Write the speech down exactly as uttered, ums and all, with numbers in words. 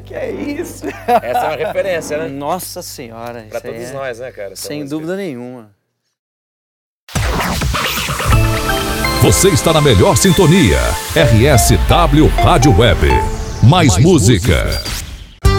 Que é isso? Essa é uma referência, né? Nossa senhora. Pra todos é... nós, né, cara? Sem dúvida nenhuma. Você está na melhor sintonia. R S W Rádio Web. Mais, Mais música. música.